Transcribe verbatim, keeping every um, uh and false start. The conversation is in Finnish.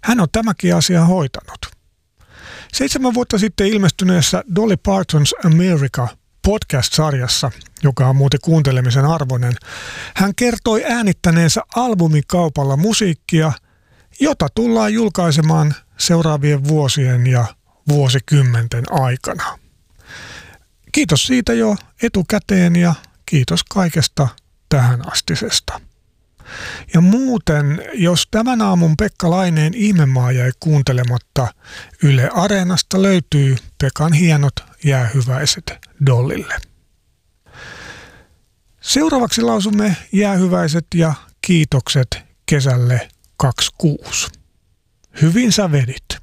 hän on tämäkin asia hoitanut. Seitsemän vuotta sitten ilmestyneessä Dolly Parton's America podcast-sarjassa, joka on muuten kuuntelemisen arvoinen, hän kertoi äänittäneensä albumikaupalla musiikkia, jota tullaan julkaisemaan seuraavien vuosien ja vuosikymmenten aikana. Kiitos siitä jo etukäteen ja kiitos kaikesta tähän astisesta. Ja muuten, jos tämän aamun Pekka Laineen Ihmemaa jäi kuuntelematta, Yle Areenasta löytyy Pekan hienot jäähyväiset Dollille. Seuraavaksi lausumme jäähyväiset ja kiitokset kesälle kaksikymmentäkuusi. Hyvin sä vedit.